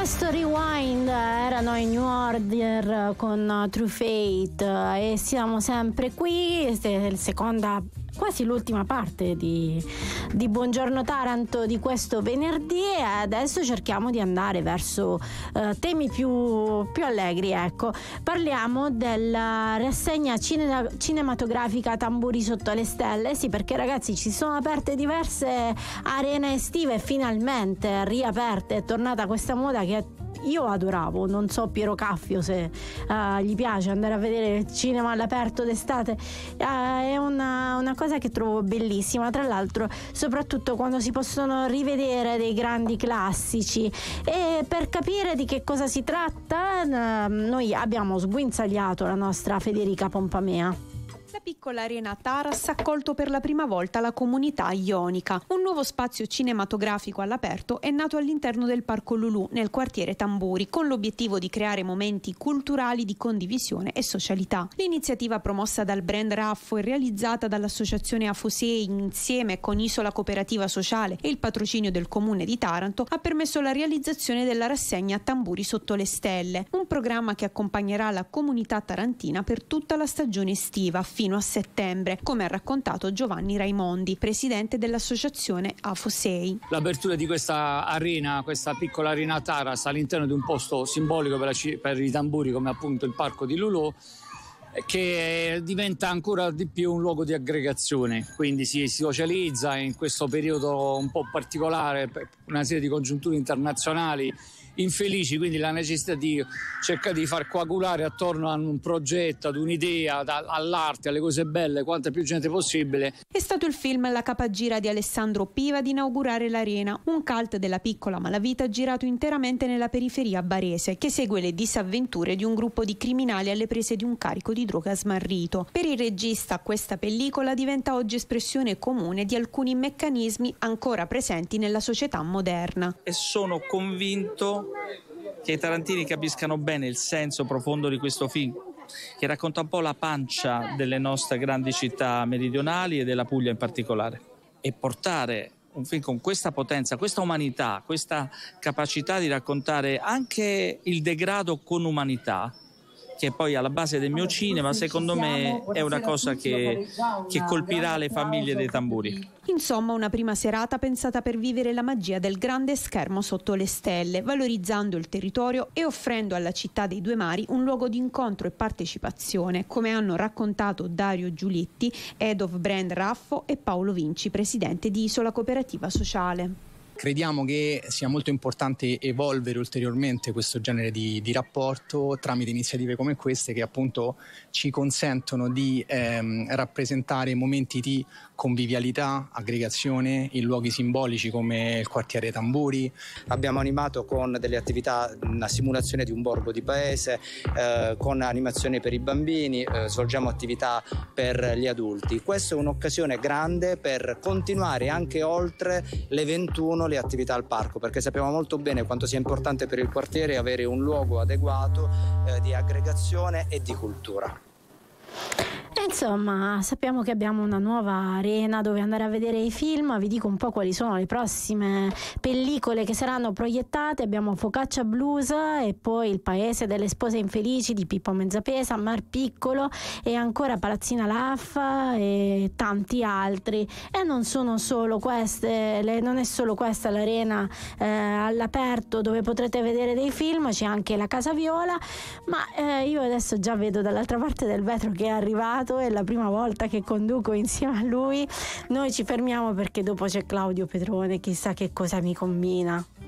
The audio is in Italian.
Questo Rewind erano i New Order con True Fate e siamo sempre qui, seconda, quasi l'ultima parte di Buongiorno Taranto di questo venerdì, e adesso cerchiamo di andare verso temi più allegri, ecco. Parliamo della rassegna cinematografica Tamburi sotto le stelle, sì, perché ragazzi ci sono aperte diverse arene estive e finalmente riaperte, è tornata questa moda che io adoravo. Non so Piero Caffio se gli piace andare a vedere il cinema all'aperto d'estate, è una cosa che trovo bellissima, tra l'altro soprattutto quando si possono rivedere dei grandi classici. E per capire di che cosa si tratta noi abbiamo sguinzagliato la nostra Federica Pompamea. La piccola arena Taras ha accolto per la prima volta la comunità ionica. Un nuovo spazio cinematografico all'aperto è nato all'interno del Parco Lulù, nel quartiere Tamburi, con l'obiettivo di creare momenti culturali di condivisione e socialità. L'iniziativa, promossa dal brand Raffo e realizzata dall'associazione Afosei insieme con Isola Cooperativa Sociale e il patrocinio del Comune di Taranto, ha permesso la realizzazione della rassegna Tamburi sotto le stelle, un programma che accompagnerà la comunità tarantina per tutta la stagione estiva fino a settembre, come ha raccontato Giovanni Raimondi, presidente dell'associazione Afosei. L'apertura di questa arena, questa piccola arena Taras all'interno di un posto simbolico per i tamburi come appunto il parco di Lulù, che diventa ancora di più un luogo di aggregazione, quindi si socializza in questo periodo un po' particolare per una serie di congiunture internazionali infelici, quindi la necessità di cercare di far coagulare attorno a un progetto, ad un'idea, all'arte, alle cose belle, quanta più gente possibile. È stato il film La Capagira di Alessandro Piva ad inaugurare l'arena, un cult della piccola malavita girato interamente nella periferia barese, che segue le disavventure di un gruppo di criminali alle prese di un carico di droga smarrito. Per il regista questa pellicola diventa oggi espressione comune di alcuni meccanismi ancora presenti nella società moderna. E sono convinto che i tarantini capiscano bene il senso profondo di questo film, che racconta un po' la pancia delle nostre grandi città meridionali e della Puglia in particolare, e portare un film con questa potenza, questa umanità, questa capacità di raccontare anche il degrado con umanità, che è poi alla base del mio cinema, secondo me è una cosa che colpirà le famiglie dei tamburi. Insomma, una prima serata pensata per vivere la magia del grande schermo sotto le stelle, valorizzando il territorio e offrendo alla città dei due mari un luogo di incontro e partecipazione, come hanno raccontato Dario Giulitti, Head of Brand Raffo, e Paolo Vinci, presidente di Isola Cooperativa Sociale. Crediamo che sia molto importante evolvere ulteriormente questo genere di rapporto tramite iniziative come queste, che appunto ci consentono di rappresentare momenti di convivialità, aggregazione in luoghi simbolici come il quartiere Tamburi. Abbiamo animato con delle attività, una simulazione di un borgo di paese, con animazioni per i bambini, svolgiamo attività per gli adulti. Questa è un'occasione grande per continuare anche oltre le 21 le attività al parco, perché sappiamo molto bene quanto sia importante per il quartiere avere un luogo adeguato di aggregazione e di cultura. Insomma, sappiamo che abbiamo una nuova arena dove andare a vedere i film. Vi dico un po' quali sono le prossime pellicole che saranno proiettate. Abbiamo Focaccia Blues e poi Il paese delle spose infelici di Pippo Mezzapesa, Mar Piccolo e ancora Palazzina Laffa e tanti altri. E non sono solo queste, non è solo questa l'arena all'aperto dove potrete vedere dei film, c'è anche la Casa Viola, ma io adesso già vedo dall'altra parte del vetro che è arrivato. È la prima volta che conduco insieme a lui. Noi ci fermiamo perché dopo c'è Claudio Petrone, chissà che cosa mi combina.